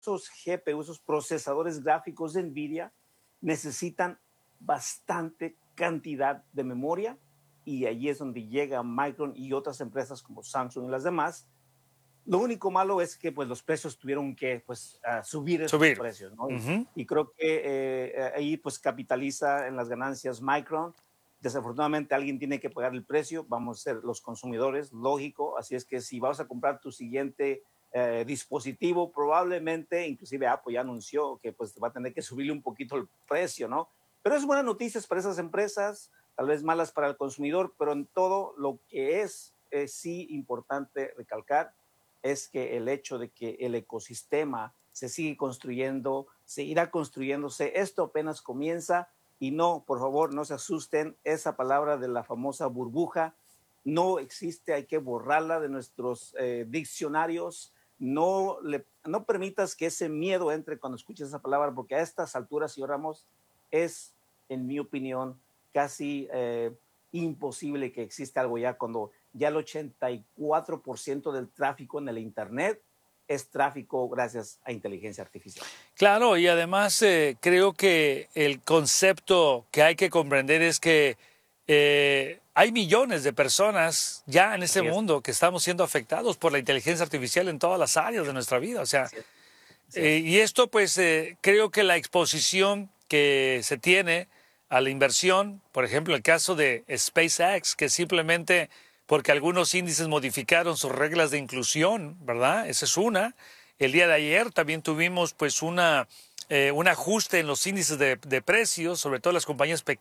esos GPU, esos procesadores gráficos de NVIDIA, necesitan bastante cantidad de memoria y allí es donde llega Micron y otras empresas como Samsung y las demás. Lo único malo es que pues, los precios tuvieron que pues, subir esos Subir. precios, ¿no? Y creo que ahí pues capitaliza en las ganancias Micron. Desafortunadamente alguien tiene que pagar el precio, vamos a ser los consumidores, lógico. Así es que si vas a comprar tu siguiente dispositivo, probablemente, inclusive Apple ya anunció que pues va a tener que subirle un poquito el precio, ¿no? Pero es buenas noticias para esas empresas, tal vez malas para el consumidor, pero en todo lo que es sí importante recalcar es que el hecho de que el ecosistema se sigue construyendo, seguirá construyéndose, esto apenas comienza y no, por favor, no se asusten, esa palabra de la famosa burbuja no existe, hay que borrarla de nuestros diccionarios, no permitas que ese miedo entre cuando escuches esa palabra, porque a estas alturas, señor Ramos, es, en mi opinión, casi imposible que exista algo ya cuando ya el 84% del tráfico en el Internet es tráfico gracias a inteligencia artificial. Claro, y además creo que el concepto que hay que comprender es que hay millones de personas ya en este mundo que estamos siendo afectados por la inteligencia artificial en todas las áreas de nuestra vida. O sea, y esto pues creo que la exposición que se tiene a la inversión, por ejemplo, el caso de SpaceX, que simplemente porque algunos índices modificaron sus reglas de inclusión, ¿verdad? Esa es una. El día de ayer también tuvimos pues un ajuste en los índices de precios, sobre todo las compañías pequeñas.